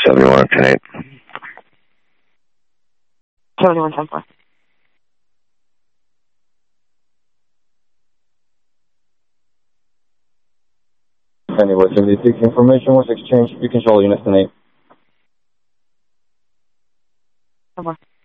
7110. 7110. Anyway, 76 information was exchanged. You control units tonight. Okay.